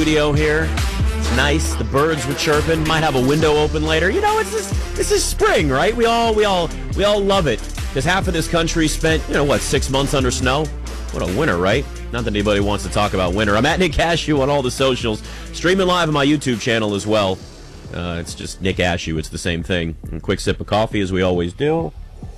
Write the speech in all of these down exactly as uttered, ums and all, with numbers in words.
studio here. It's nice. The birds were chirping. Might have a window open later. You know, it's this, this is spring, right? We all we all we all love it because half of this country spent, you know, what, six months under snow. What a winter, right? Not that anybody wants to talk about winter. I'm at Nick Ashew on all the socials, streaming live on my YouTube channel as well. Uh, it's just Nick Ashew. It's the same thing. And a quick sip of coffee, as we always do.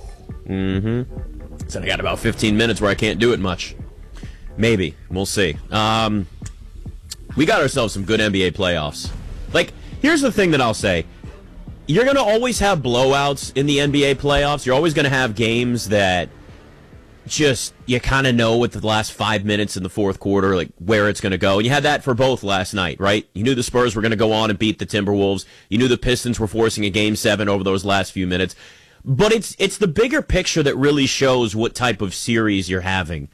Mm-hmm. So I got about fifteen minutes where I can't do it much. Maybe. We'll see. Um, we got ourselves some good N B A playoffs. Like, here's the thing that I'll say. You're going to always have blowouts in the N B A playoffs. You're always going to have games that just, you kind of know with the last five minutes in the fourth quarter, like, where it's going to go. And you had that for both last night, right? You knew the Spurs were going to go on and beat the Timberwolves. You knew the Pistons were forcing a game seven over those last few minutes. But it's it's the bigger picture that really shows what type of series you're having.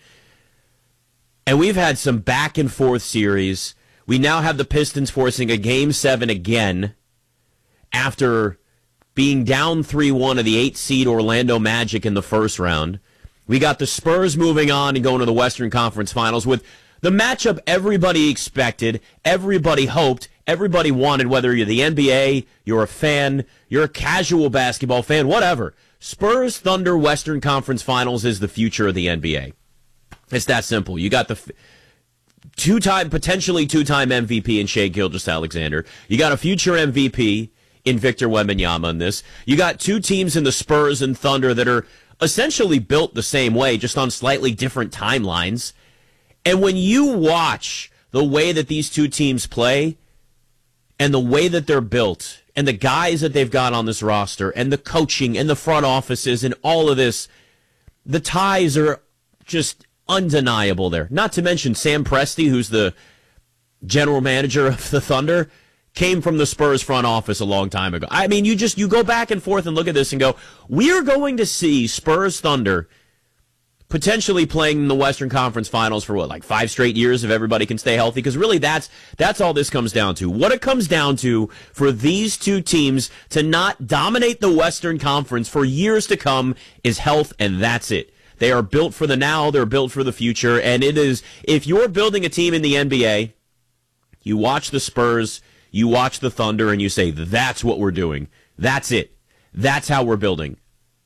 And we've had some back-and-forth series. We now have the Pistons forcing a game seven again after being down three one to the eight-seed Orlando Magic in the first round. We got the Spurs moving on and going to the Western Conference Finals with the matchup everybody expected, everybody hoped, everybody wanted, whether you're the N B A, you're a fan, you're a casual basketball fan, whatever. Spurs Thunder Western Conference Finals is the future of the N B A. It's that simple. You got the f- two-time, potentially two-time M V P in Shai Gilgeous-Alexander. You got a future M V P in Victor Wembanyama in this. You got two teams in the Spurs and Thunder that are essentially built the same way, just on slightly different timelines. And when you watch the way that these two teams play and the way that they're built and the guys that they've got on this roster and the coaching and the front offices and all of this, the ties are just undeniable there. Not to mention Sam Presti, who's the general manager of the Thunder, came from the Spurs front office a long time ago. I mean, you just you go back and forth and look at this and go, we're going to see Spurs Thunder potentially playing in the Western Conference Finals for what, like five straight years if everybody can stay healthy? Because really that's that's all this comes down to. What it comes down to for these two teams to not dominate the Western Conference for years to come is health, and that's it. They are built for the now, they're built for the future, and it is, if you're building a team in the N B A, you watch the Spurs, you watch the Thunder, and you say, that's what we're doing. That's it. That's how we're building.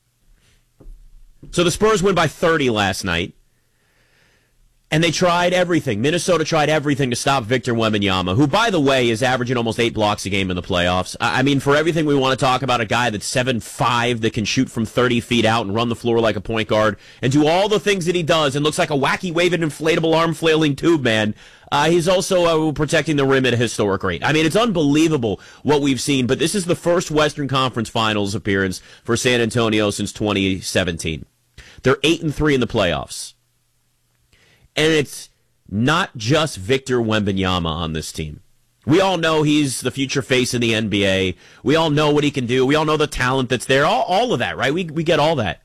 So the Spurs win by thirty last night, and they tried everything. Minnesota tried everything to stop Victor Wembanyama, who, by the way, is averaging almost eight blocks a game in the playoffs. I mean, for everything we want to talk about, a guy that's seven five that can shoot from thirty feet out and run the floor like a point guard and do all the things that he does and looks like a wacky waving inflatable arm flailing tube man. Uh, he's also uh, protecting the rim at a historic rate. I mean, it's unbelievable what we've seen, but this is the first Western Conference Finals appearance for San Antonio since twenty seventeen. They're eight and three in the playoffs. And it's not just Victor Wembanyama on this team. We all know he's the future face in the N B A. We all know what he can do. We all know the talent that's there. All, all of that, right? We we get all that.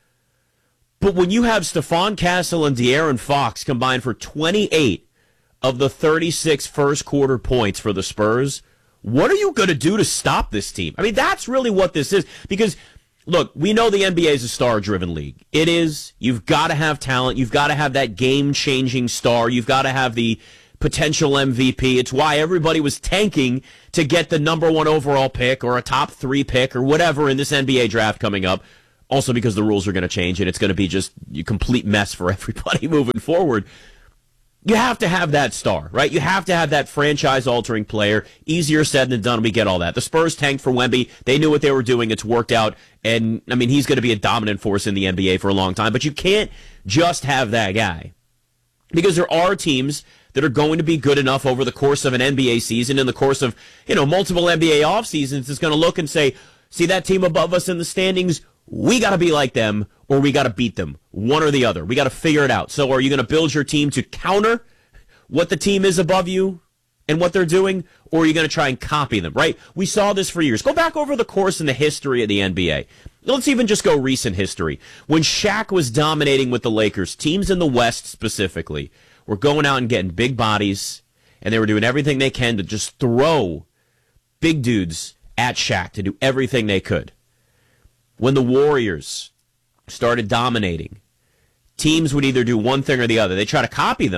But when you have Stephon Castle and De'Aaron Fox combined for twenty-eight of the thirty-six first quarter points for the Spurs, what are you going to do to stop this team? I mean, that's really what this is. Because, look, we know the N B A is a star-driven league. It is. You've got to have talent. You've got to have that game-changing star. You've got to have the potential M V P. It's why everybody was tanking to get the number one overall pick or a top three pick or whatever in this N B A draft coming up. Also because the rules are going to change and it's going to be just a complete mess for everybody moving forward. You have to have that star, right? You have to have that franchise-altering player. Easier said than done. We get all that. The Spurs tanked for Wemby. They knew what they were doing. It's worked out. And, I mean, he's going to be a dominant force in the N B A for a long time. But you can't just have that guy. Because there are teams that are going to be good enough over the course of an N B A season, in the course of, you know, multiple N B A off seasons, that's going to look and say, see that team above us in the standings? We got to be like them, or we got to beat them. One or the other. We got to figure it out. So are you going to build your team to counter what the team is above you and what they're doing, or are you going to try and copy them, right? We saw this for years. Go back over the course in the history of the N B A. Let's even just go recent history. When Shaq was dominating with the Lakers, teams in the West specifically were going out and getting big bodies, and they were doing everything they can to just throw big dudes at Shaq to do everything they could. When the Warriors started dominating, teams would either do one thing or the other. They try to copy them,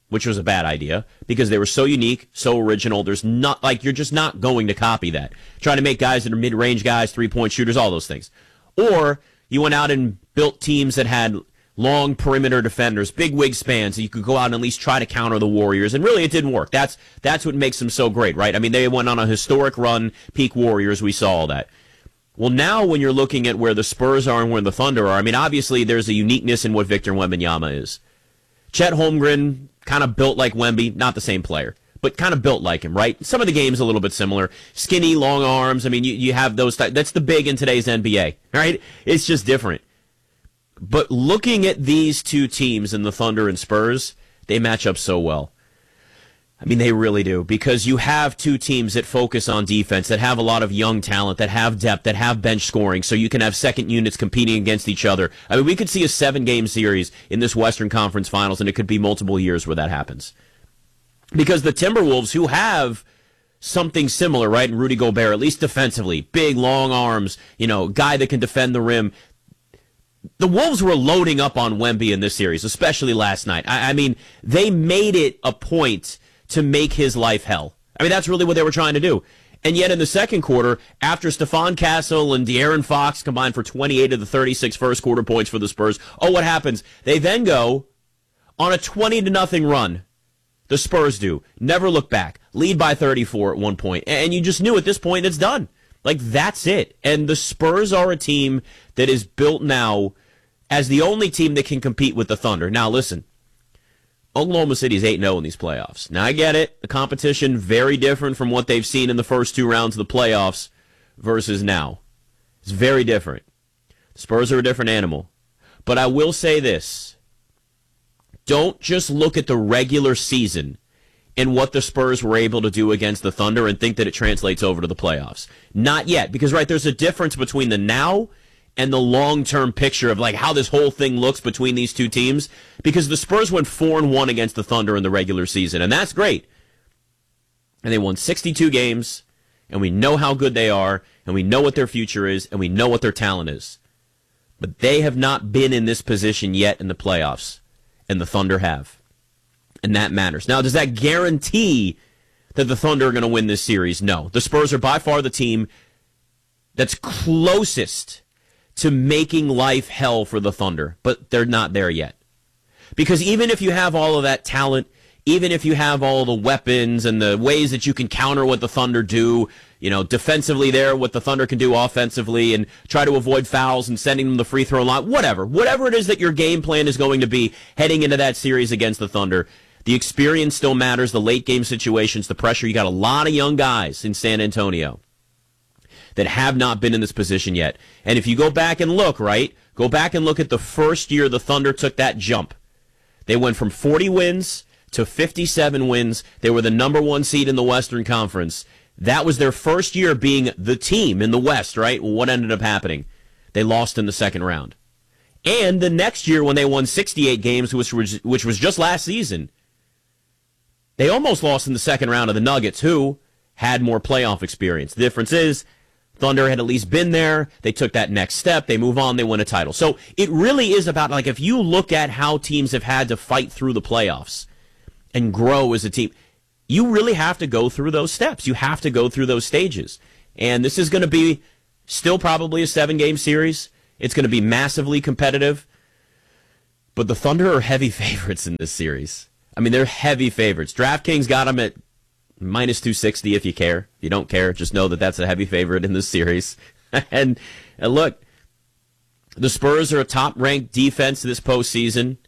which was a bad idea because they were so unique, so original. There's not, like, you're just not going to copy that. Trying to make guys that are mid-range guys, three-point shooters, all those things. Or you went out and built teams that had long perimeter defenders, big wingspans, so you could go out and at least try to counter the Warriors. And really, it didn't work. That's that's what makes them so great, right? I mean, they went on a historic run, peak Warriors. We saw all that. Well, now when you're looking at where the Spurs are and where the Thunder are, I mean, obviously there's a uniqueness in what Victor Wembanyama is. Chet Holmgren, kind of built like Wemby, not the same player, but kind of built like him, right? Some of the games a little bit similar. Skinny, long arms. I mean, you, you have those. That's the big in today's N B A, right? It's just different. But looking at these two teams in the Thunder and Spurs, they match up so well. I mean, they really do, because you have two teams that focus on defense, that have a lot of young talent, that have depth, that have bench scoring, so you can have second units competing against each other. I mean, we could see a seven-game series in this Western Conference Finals, and it could be multiple years where that happens. Because the Timberwolves, who have something similar, right, in Rudy Gobert, at least defensively, big, long arms, you know, guy that can defend the rim. The Wolves were loading up on Wemby in this series, especially last night. I, I mean, they made it a point to make his life hell. I mean, that's really what they were trying to do. And yet in the second quarter, after Stephon Castle and De'Aaron Fox combined for twenty-eight of the thirty-six first quarter points for the Spurs, oh, what happens? They then go on a twenty to nothing run. The Spurs do. Never look back. Lead by thirty-four at one point. And you just knew at this point it's done. Like, that's it. And the Spurs are a team that is built now as the only team that can compete with the Thunder. Now, listen, Oklahoma City's eight and oh in these playoffs. Now, I get it. The competition very different from what they've seen in the first two rounds of the playoffs versus now. It's very different. The Spurs are a different animal. But I will say this. Don't just look at the regular season and what the Spurs were able to do against the Thunder and think that it translates over to the playoffs. Not yet, because, right, there's a difference between the now and the long-term picture of, like, how this whole thing looks between these two teams, because the Spurs went four and one against the Thunder in the regular season, and that's great. And they won sixty-two games, and we know how good they are, and we know what their future is, and we know what their talent is. But they have not been in this position yet in the playoffs, and the Thunder have. And that matters. Now, does that guarantee that the Thunder are going to win this series? No. The Spurs are by far the team that's closest to making life hell for the Thunder, but they're not there yet. Because even if you have all of that talent, even if you have all the weapons and the ways that you can counter what the Thunder do, you know, defensively there, what the Thunder can do offensively, and try to avoid fouls and sending them the free throw line, whatever. Whatever it is that your game plan is going to be heading into that series against the Thunder, the experience still matters, the late game situations, the pressure. You got a lot of young guys in San Antonio that have not been in this position yet. And if you go back and look, right, go back and look at the first year the Thunder took that jump. They went from forty wins to fifty-seven wins. They were the number one seed in the Western Conference. That was their first year being the team in the West, right? What ended up happening? They lost in the second round. And the next year when they won sixty-eight games, which was, which was just last season, they almost lost in the second round of the Nuggets, who had more playoff experience. The difference is Thunder had at least been there. They took that next step. They move on. They win a title. So it really is about, like, if you look at how teams have had to fight through the playoffs and grow as a team, you really have to go through those steps. You have to go through those stages. And this is going to be still probably a seven-game series. It's going to be massively competitive. But the Thunder are heavy favorites in this series. I mean, they're heavy favorites. DraftKings got them at minus two sixty if you care. If you don't care, just know that that's a heavy favorite in this series. and, and look, the Spurs are a top-ranked defense this postseason,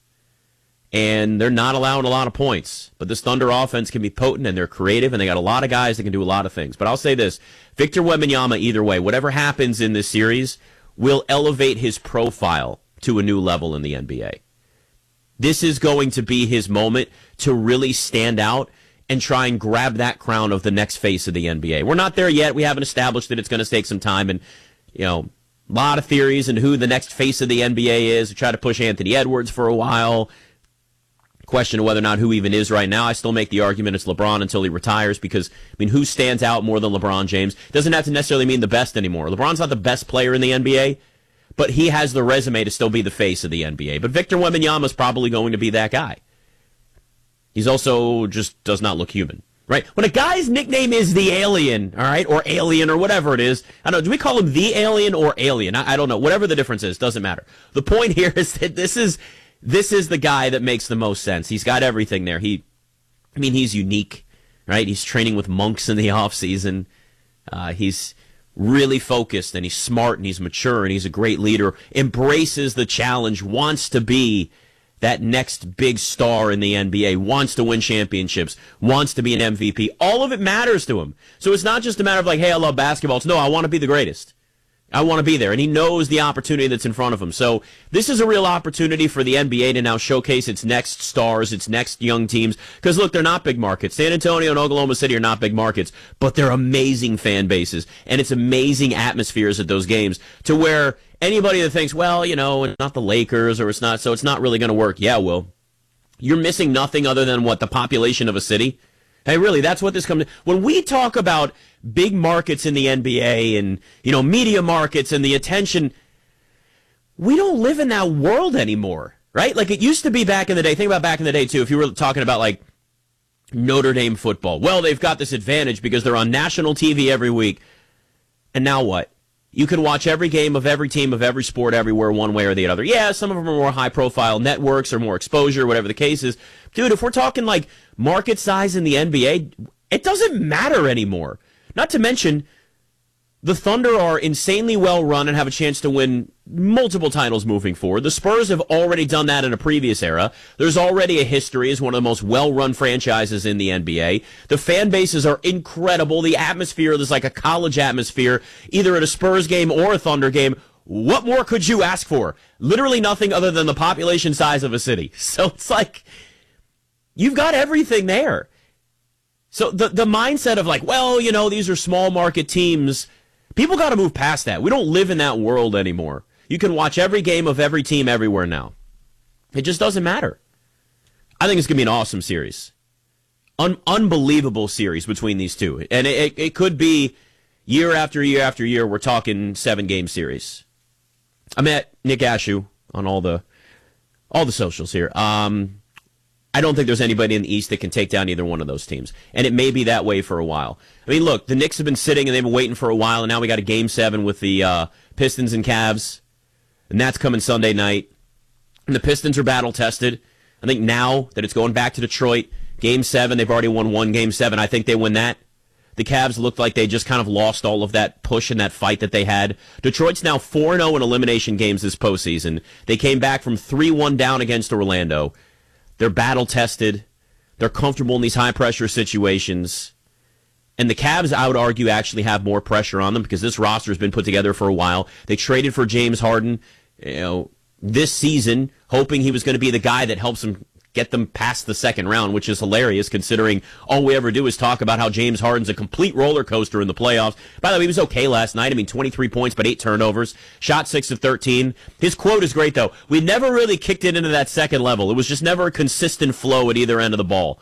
and they're not allowing a lot of points. But this Thunder offense can be potent, and they're creative, and they got a lot of guys that can do a lot of things. But I'll say this, Victor Wembanyama, either way, whatever happens in this series, will elevate his profile to a new level in the N B A. This is going to be his moment to really stand out and try and grab that crown of the next face of the N B A. We're not there yet. We haven't established that it's going to take some time, and, you know, a lot of theories and who the next face of the N B A is. We try to push Anthony Edwards for a while. Question of whether or not who even is right now. I still make the argument it's LeBron until he retires, because, I mean, who stands out more than LeBron James? Doesn't have to necessarily mean the best anymore. LeBron's not the best player in the N B A, but he has the resume to still be the face of the N B A. But Victor Wembanyama is probably going to be that guy. He's also just does not look human, right? When a guy's nickname is the Alien, all right, or Alien or whatever it is, I don't know, do we call him the Alien or Alien? I, I don't know. Whatever the difference is, doesn't matter. The point here is that this is this is the guy that makes the most sense. He's got everything there. He, I mean, he's unique, right? He's training with monks in the off season. Uh, he's really focused, and he's smart, and he's mature, and he's a great leader. Embraces the challenge, wants to be that next big star in the N B A, wants to win championships, wants to be an M V P. All of it matters to him. So it's not just a matter of like, hey, I love basketball. It's no, I want to be the greatest. I want to be there. And he knows the opportunity that's in front of him. So this is a real opportunity for the N B A to now showcase its next stars, its next young teams. Because, look, they're not big markets. San Antonio and Oklahoma City are not big markets, but they're amazing fan bases. And it's amazing atmospheres at those games to where anybody that thinks, well, you know, it's not the Lakers or it's not, so it's not really going to work. Yeah, well, you're missing nothing other than what, the population of a city? Hey, really, that's what this comes to. When we talk about big markets in the N B A and, you know, media markets and the attention, we don't live in that world anymore, right? Like it used to be back in the day. Think about back in the day, too, if you were talking about, like, Notre Dame football. Well, they've got this advantage because they're on national T V every week. And now what? You can watch every game of every team of every sport everywhere one way or the other. Yeah, some of them are more high-profile networks or more exposure, whatever the case is. Dude, if we're talking like market size in the N B A, it doesn't matter anymore. Not to mention, the Thunder are insanely well run and have a chance to win multiple titles moving forward. The Spurs have already done that in a previous era. There's already a history as one of the most well-run franchises in the N B A. The fan bases are incredible. The atmosphere is like a college atmosphere, either at a Spurs game or a Thunder game. What more could you ask for? Literally nothing other than the population size of a city. So it's like, you've got everything there. So the, the mindset of like, well, you know, these are small market teams, people got to move past that. We don't live in that world anymore. You can watch every game of every team everywhere now. It just doesn't matter. I think it's going to be an awesome series. Un- unbelievable series between these two. And it, it, it could be year after year after year, we're talking seven-game series. I'm at Nick Ashew on all the all the socials here. Um, I don't think there's anybody in the East that can take down either one of those teams. And it may be that way for a while. I mean, look, the Knicks have been sitting and they've been waiting for a while, and now we got a game seven with the uh, Pistons and Cavs. And that's coming Sunday night. And the Pistons are battle-tested. I think now that it's going back to Detroit, game seven, they've already won one game seven. I think they win that. The Cavs looked like they just kind of lost all of that push and that fight that they had. Detroit's now four and oh in elimination games this postseason. They came back from three one down against Orlando. They're battle-tested. They're comfortable in these high-pressure situations. And the Cavs, I would argue, actually have more pressure on them because this roster has been put together for a while. They traded for James Harden, you know, this season, hoping he was going to be the guy that helps them get them past the second round, which is hilarious considering all we ever do is talk about how James Harden's a complete roller coaster in the playoffs. By the way, he was okay last night. I mean, twenty-three points, but eight turnovers. Shot six of thirteen. His quote is great, though. We never really kicked it into that second level. It was just never a consistent flow at either end of the ball.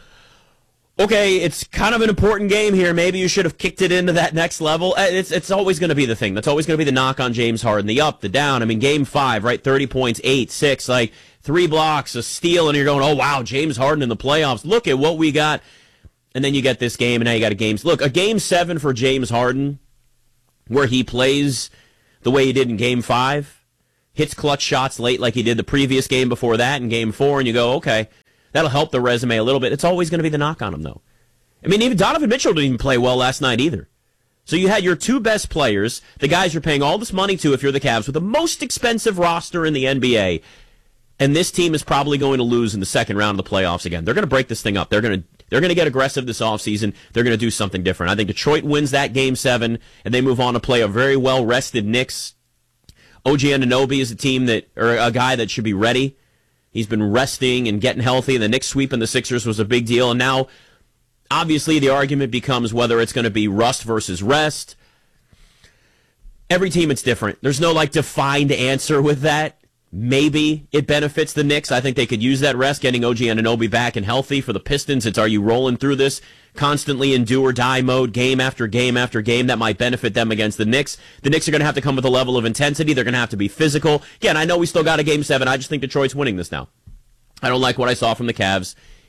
Okay, it's kind of an important game here. Maybe you should have kicked it into that next level. It's it's always going to be the thing. That's always going to be the knock on James Harden. The up, the down. I mean, game five, right? thirty points, eight, six, like three blocks, a steal, and you're going, oh, wow, James Harden in the playoffs. Look at what we got. And then you get this game, and now you got a game. Look, a game seven for James Harden where he plays the way he did in game five, hits clutch shots late like he did the previous game before that in game four, and you go, okay, that'll help the resume a little bit. It's always going to be the knock on him, though. I mean, even Donovan Mitchell didn't even play well last night either. So you had your two best players, the guys you're paying all this money to if you're the Cavs, with the most expensive roster in the N B A, and this team is probably going to lose in the second round of the playoffs again. They're going to break this thing up. They're going to they're going to get aggressive this offseason. They're going to do something different. I think Detroit wins that game seven, and they move on to play a very well-rested Knicks. O G Anunoby is a team that, or a guy that should be ready. He's been resting and getting healthy. The Knicks sweeping the Sixers was a big deal. And now, obviously, the argument becomes whether it's going to be rust versus rest. Every team, it's different. There's no, like, defined answer with that. Maybe it benefits the Knicks. I think they could use that rest, getting O G Anunoby back and healthy. For the Pistons, it's are you rolling through this constantly in do-or-die mode, game after game after game? That might benefit them against the Knicks. The Knicks are going to have to come with a level of intensity. They're going to have to be physical. Again, I know we still got a game seven. I just think Detroit's winning this now. I don't like what I saw from the Cavs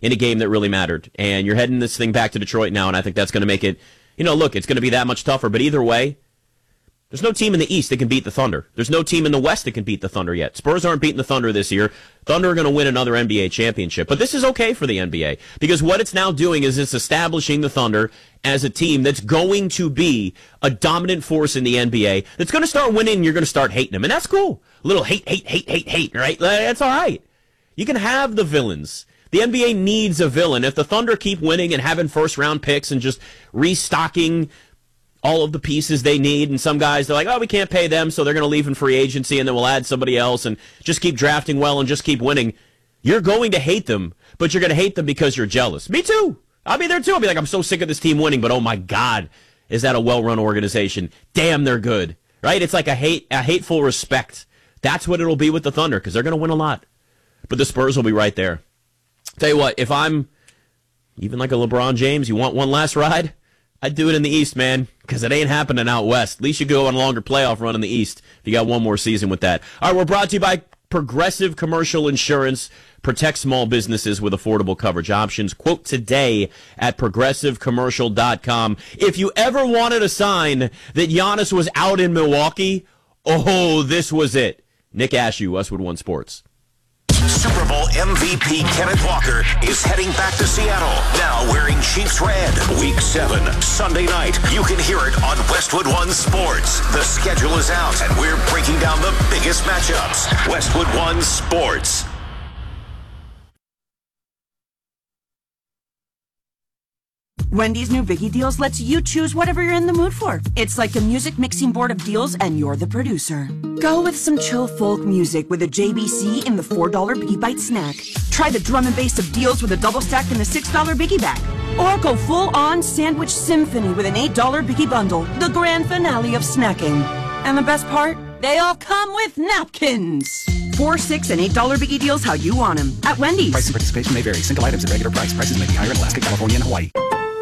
in a game that really mattered. And you're heading this thing back to Detroit now, and I think that's going to make it, you know, look, it's going to be that much tougher. But either way, there's no team in the East that can beat the Thunder. There's no team in the West that can beat the Thunder yet. Spurs aren't beating the Thunder this year. Thunder are going to win another N B A championship. But this is okay for the N B A, because what it's now doing is it's establishing the Thunder as a team that's going to be a dominant force in the N B A, that's going to start winning, and you're going to start hating them. And that's cool. A little hate, hate, hate, hate, hate, right? That's all right. You can have the villains. The N B A needs a villain. If the Thunder keep winning and having first-round picks and just restocking all of the pieces they need, and some guys, they're like, oh, we can't pay them, so they're going to leave in free agency, and then we'll add somebody else and just keep drafting well and just keep winning. You're going to hate them, but you're going to hate them because you're jealous. Me too. I'll be there too. I'll be like, I'm so sick of this team winning, but oh my God, is that a well-run organization? Damn, they're good. Right? It's like a hate, a hateful respect. That's what it'll be with the Thunder, because they're going to win a lot. But the Spurs will be right there. Tell you what, if I'm even like a LeBron James, you want one last ride? I'd do it in the East, man, because it ain't happening out West. At least you go on a longer playoff run in the East if you got one more season with that. All right, we're brought to you by Progressive Commercial Insurance. Protect small businesses with affordable coverage options. Quote today at progressive commercial dot com. If you ever wanted a sign that Giannis was out in Milwaukee, oh, this was it. Nick Ashew, Westwood One Sports. Super Bowl M V P Kenneth Walker is heading back to Seattle, now wearing Chiefs red. Week seven, Sunday night. You can hear it on Westwood One Sports. The schedule is out, and we're breaking down the biggest matchups. Westwood One Sports. Wendy's new Biggie Deals lets you choose whatever you're in the mood for. It's like a music mixing board of deals, and you're the producer. Go with some chill folk music with a J B C in the four dollar Biggie Bite snack. Try the drum and bass of deals with a double stack in the six dollar Biggie bag. Or go full-on sandwich symphony with an eight dollar Biggie bundle, the grand finale of snacking. And the best part? They all come with napkins. Four, six, and eight dollar Biggie Deals how you want them at Wendy's. Price and participation may vary. Single items at regular price. Prices may be higher in Alaska, California, and Hawaii.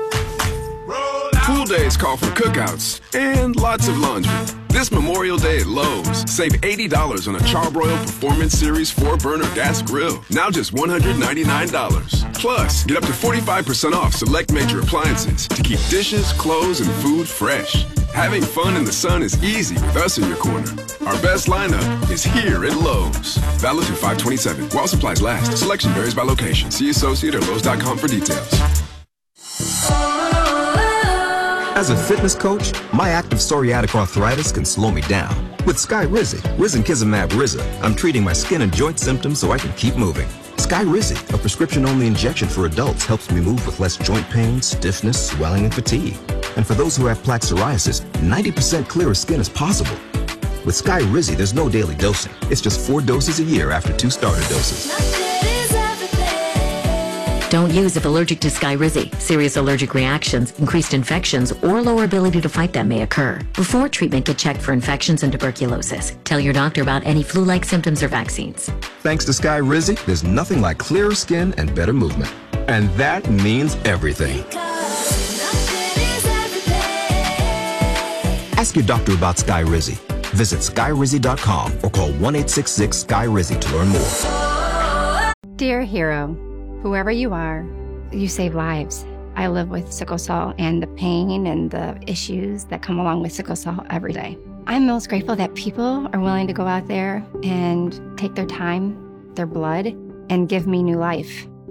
Pool days call for cookouts and lots of laundry. This Memorial Day at Lowe's, save eighty dollars on a Charbroil Performance Series four burner gas grill. Now just one hundred ninety-nine dollars. Plus, get up to forty-five percent off select major appliances to keep dishes, clothes, and food fresh. Having fun in the sun is easy with us in your corner. Our best lineup is here at Lowe's. Valid through five twenty-seven. While supplies last. Selection varies by location. See associate or Lowe's dot com for details. As a fitness coach, my active psoriatic arthritis can slow me down. With Skyrizi, Risankizumab Riza, I'm treating my skin and joint symptoms so I can keep moving. Skyrizi, a prescription-only injection for adults, helps me move with less joint pain, stiffness, swelling, and fatigue. And for those who have plaque psoriasis, ninety percent clearer skin is possible. With Skyrizi, there's no daily dosing. It's just four doses a year after two starter doses. Don't use if allergic to Skyrizi. Serious allergic reactions, increased infections, or lower ability to fight them may occur. Before treatment, get checked for infections and tuberculosis. Tell your doctor about any flu-like symptoms or vaccines. Thanks to Skyrizi, there's nothing like clearer skin and better movement. And that means everything. Ask your doctor about Skyrizi. Visit skyrizi dot com or call one eight six six Sky Rizzy to learn more. Dear hero, whoever you are, you save lives. I live with sickle cell and the pain and the issues that come along with sickle cell every day. I'm most grateful that people are willing to go out there and take their time, their blood, and give me new life.